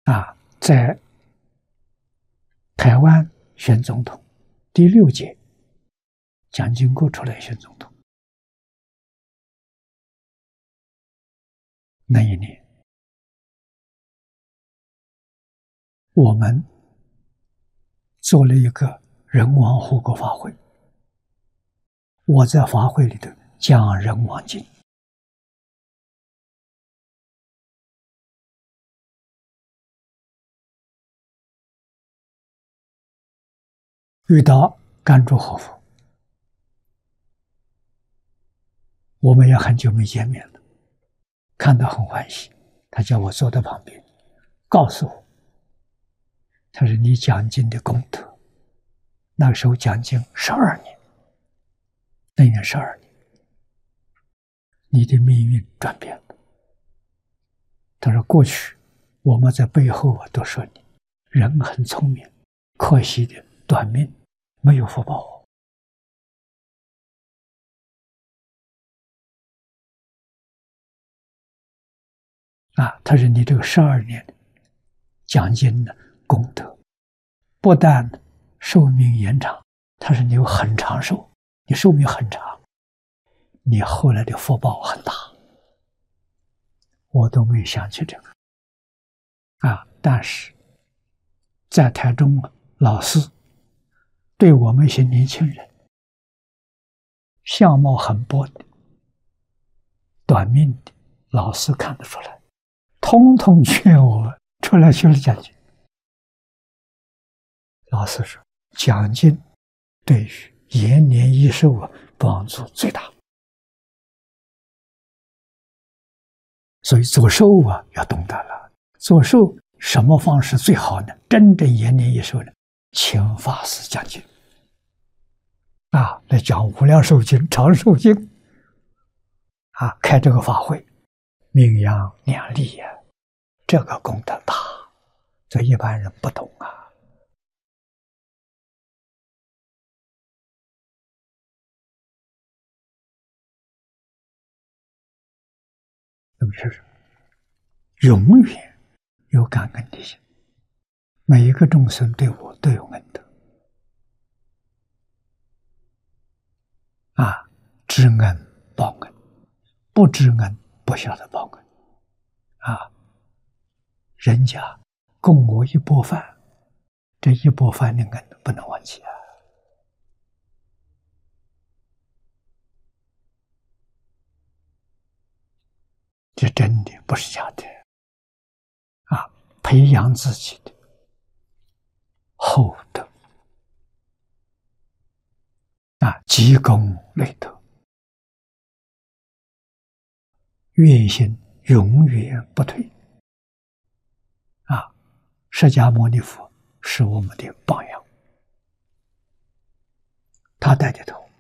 在台湾选总统，第6届，蒋经国出来选总统。那一年，我们做了一个人亡护国法会，我在法会里头讲人亡经。遇到甘珠和夫，我们也很久没见面了，看到很欢喜，他叫我坐在旁边，告诉我，他说你讲经的功德，那个时候讲经12年，那年12年，你的命运转变了。他说过去我们在背后都说你人很聪明，可惜的短命，没有福报。他说你这个12年讲经的功德，不但寿命延长，他说你有很长寿，你寿命很长，你后来的福报很大。我都没有想起这个。但是在台中老师对我们一些年轻人相貌很薄的、短命的，老师看得出来，通通劝我出来修了讲经。老师说，讲经对于延年益寿帮助最大，所以做寿要懂得了。做寿什么方式最好呢？真正延年益寿呢？请法师讲经来讲无量寿经、长寿经开这个法会，名扬两利呀，这个功德大，这一般人不懂那么是永远有感恩的心，每一个众生对我都有恩德知恩报恩，不知恩不晓得报恩人家供我一钵饭，这一钵饭的恩不能忘记这真的不是假的培养自己的厚德积功累德，愿心永远不退释迦牟尼佛是我们的榜样，他带的头。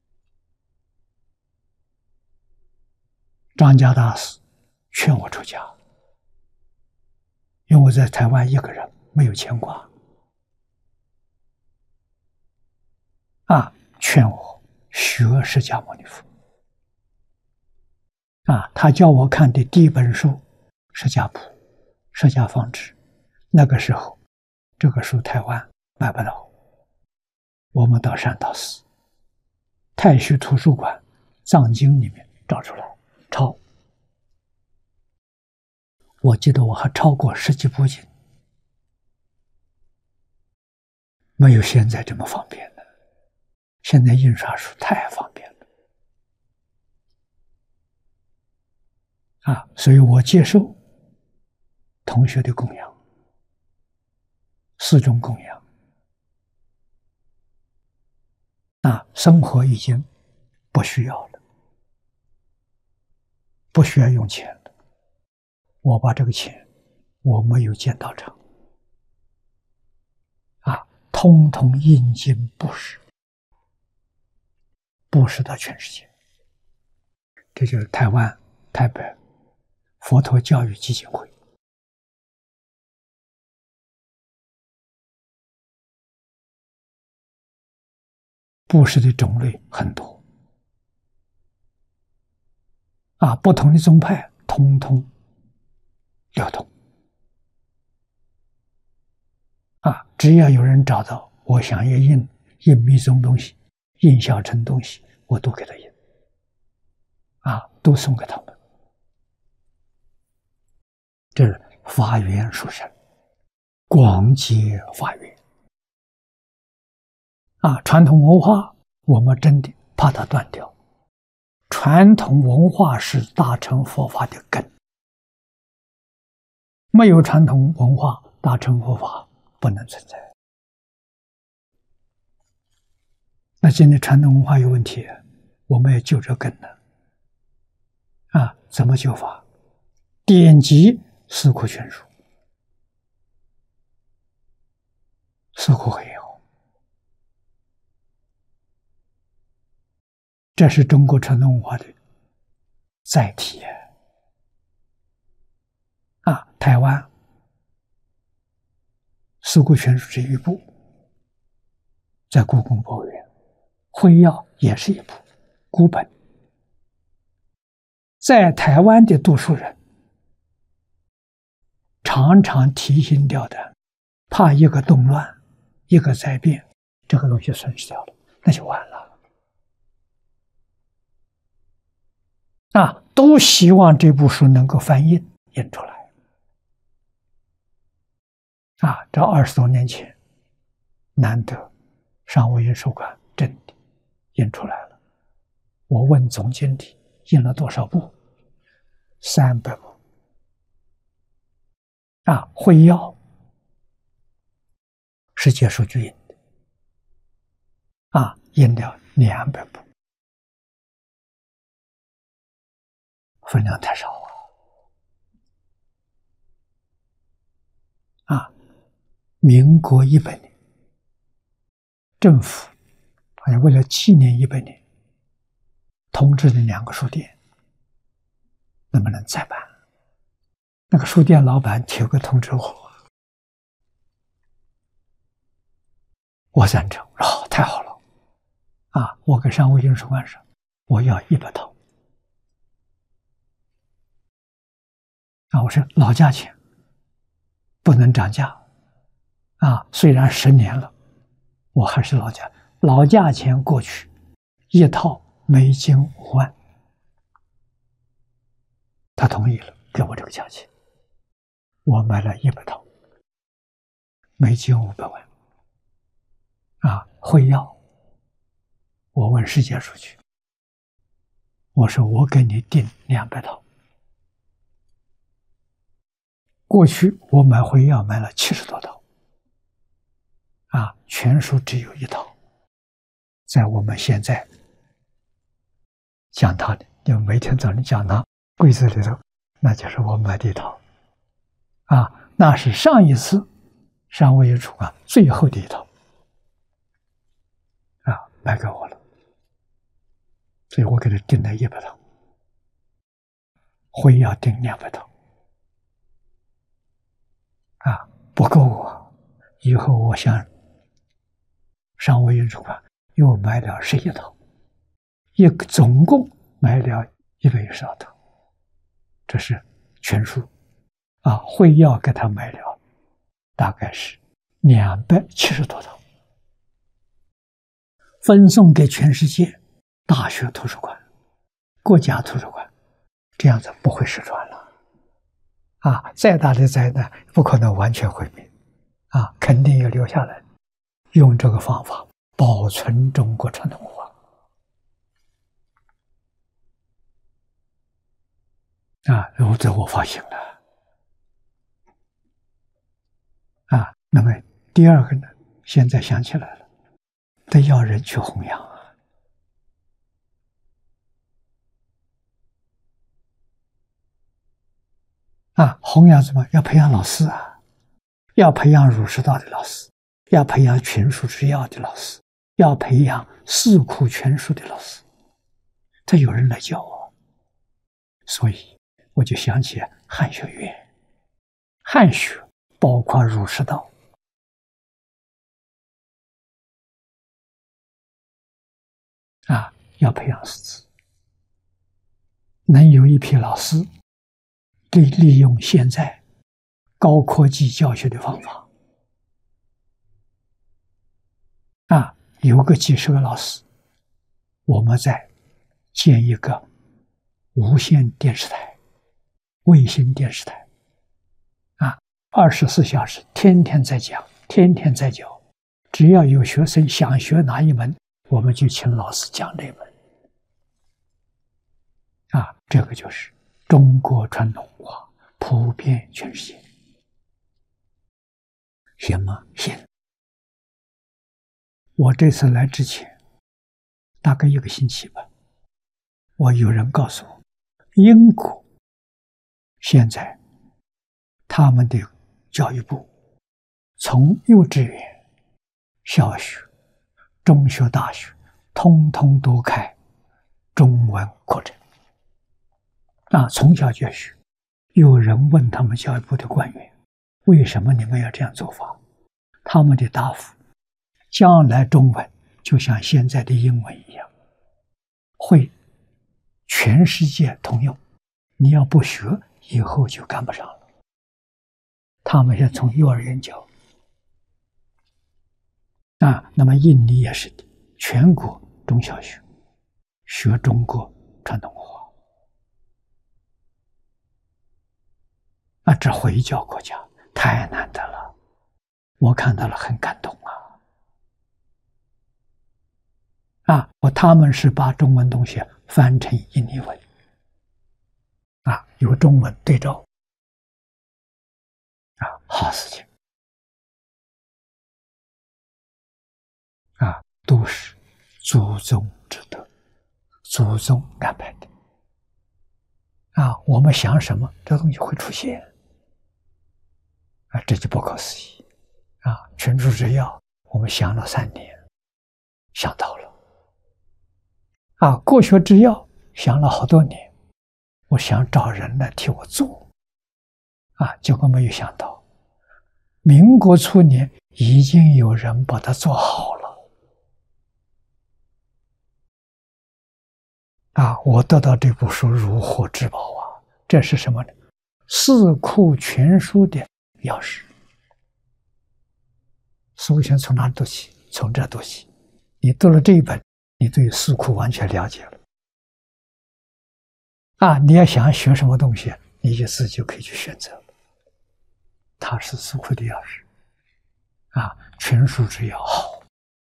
张家大师劝我出家，因为我在台湾一个人没有牵挂劝我学释迦牟尼佛他叫我看的第一本书《释迦谱》《释迦方志》，那个时候这个书台湾买不到，我们到善导寺太虚图书馆藏经里面找出来抄，我记得我还抄过10几部经，没有现在这么方便的，现在印刷书太方便了所以我接受同学的供养，4种供养生活已经不需要了，不需要用钱了，我把这个钱我没有见道场通通印经布施，布施到全世界。这就是台湾台北佛陀教育基金会。布施的种类很多不同的宗派通通流通只要有人找到我想要印密宗东西，印小乘东西，我都给他印，都送给他们。这是法缘殊胜，广结法缘。传统文化我们真的怕它断掉。传统文化是大乘佛法的根，没有传统文化，大乘佛法不能存在。那现在传统文化有问题，我们要救这根呢。怎么救法？典籍四库全书，四库很有，这是中国传统文化的载体。台湾四库全书是一部，在故宫博物院，会要也是一部古本。在台湾的读书人常常提心吊胆，怕一个动乱，一个灾变，这个东西损失掉了，那就完了。都希望这部书能够翻印出来。这20多年前，难得商务印书馆真的印出来了。我问总经理印了多少部？300部。会要世界数据印的，印了200部，分量太少民国100年，政府好像为了纪念100年，通知了2个书店，能不能再办？那个书店老板贴个通知我赞成，太好了，我给商务印书馆说，我要100套，我说老价钱，不能涨价，虽然10年了，我还是老价钱过去，一套美金5万，他同意了，给我这个价钱。我买了100套，美金500万，会要。我问世界数据，我说我给你订200套。过去我买会要买了70多套，全书只有1套，在我们现在讲堂的，就每天早上讲堂柜子里头，那就是我买的一套。那是上一次商务印书馆最后的一套，卖给我了，所以我给他订了100套，会要订200套，不够以后我想商务印书馆又买了11套，总共买了112套，这是全书。会要给他买了大概是270多套，分送给全世界大学图书馆、国家图书馆，这样子不会失传了。再大的灾难不可能完全毁灭，肯定要留下来，用这个方法保存中国传统文化。这我发现了。那么第二个呢，现在想起来了，得要人去弘扬弘扬什么？要培养老师要培养儒释道的老师，要培养群书治要的老师，要培养四库全书的老师，这有人来教我，所以我就想起汉学院，汉学包括儒释道。要培养师资，能有一批老师利用现在高科技教学的方法， 有个几十个老师，我们在建一个无线电视台、卫星电视台，24小时天天在讲，天天在教。只要有学生想学哪一门，我们就请老师讲这门。这个就是中国传统文化普遍全世界。行吗？行。我这次来之前，大概1个星期吧，我有人告诉我，英国现在他们的教育部从幼稚园、小学、中学、大学，通通都开中文课程。从小就学。有人问他们教育部的官员，为什么你们要这样做法？他们的答复，将来中文就像现在的英文一样，会全世界通用，你要不学，以后就赶不上了。他们要从幼儿园教。那么印尼也是的，全国中小学学中国传统文化。这回教国家太难得了，我看到了很感动他们是把中文东西翻成印尼文，有中文对照，好事情，都是祖宗之德，祖宗安排的，我们想什么，这东西会出现，这就不可思议，群书之要，我们想了3年，想到了，国学之要，想了好多年，我想找人来替我做，结果没有想到，民国初年已经有人把它做好了，我得到这部书如获至宝这是什么呢？四库全书的钥匙。首先从哪里读起？从这读起。你读了这一本，你对四库完全了解了。你要想学什么东西，你就自己就可以去选择。它是四库的钥匙。全书之要好。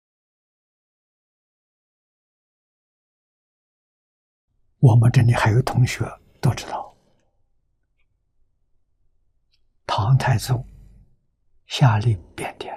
我们这里还有同学都知道，唐太宗下令变天，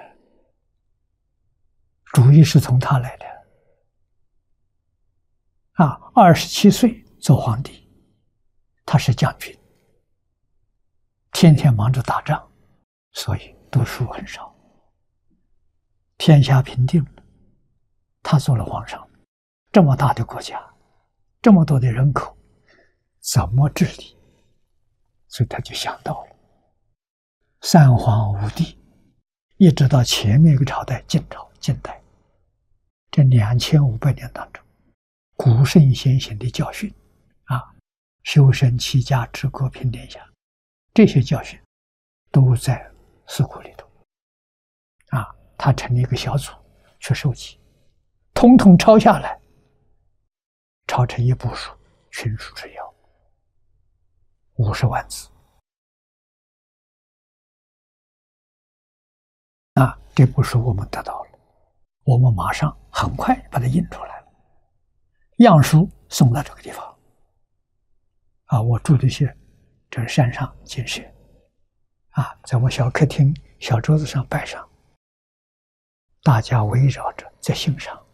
主意是从他来的。27岁做皇帝，他是将军，天天忙着打仗，所以读书很少。天下平定了，他做了皇上，这么大的国家，这么多的人口，怎么治理？所以他就想到了三皇五帝，一直到前面一个朝代晋朝、晋代，这2500年当中，古圣先贤的教训修身齐家治国平天下，这些教训都在四库里头。他成立一个小组去收集，统统抄下来，抄成一部书《群书之要》，50万字。这部书我们得到了，我们马上很快把它印出来了，样书送到这个地方。我住的是这山上建设，在我小客厅小桌子上摆上，大家围绕着在欣赏。